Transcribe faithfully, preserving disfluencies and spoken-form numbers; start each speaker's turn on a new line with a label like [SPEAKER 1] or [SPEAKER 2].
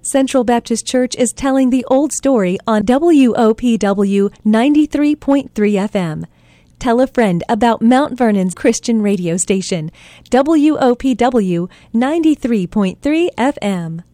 [SPEAKER 1] Central Baptist Church is telling the old story on W O P W ninety-three point three F M. Tell a friend about Mount Vernon's Christian radio station, W O P W ninety-three point three F M.